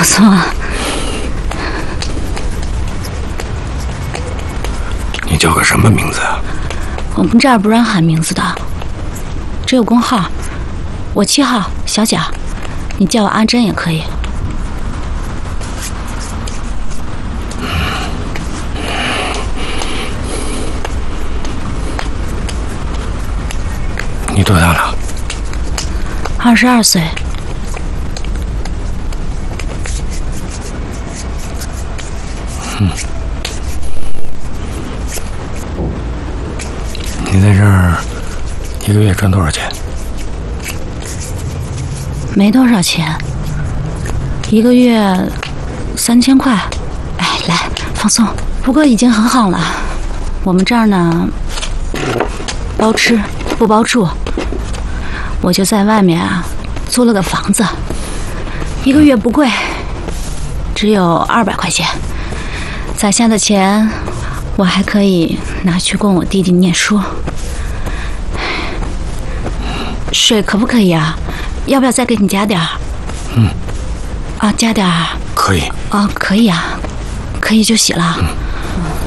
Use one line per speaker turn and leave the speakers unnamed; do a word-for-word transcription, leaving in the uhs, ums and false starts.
松啊。
你叫个什么名字啊？
我们这儿不让喊名字的，只有工号。我七号小贾，你叫我阿珍也可以。
你多大了？
二十二岁。
嗯。你在这儿一个月赚多少钱？
没多少钱，一个月三千块。哎，来放松。不过已经很好了。我们这儿呢，包吃不包住。我就在外面啊租了个房子，一个月不贵，只有二百块钱。攒下的钱，我还可以拿去供我弟弟念书。水可不可以啊？要不要再给你加点儿？
嗯。
啊，加点儿。
可以。
啊，可以啊，可以就洗了。
嗯。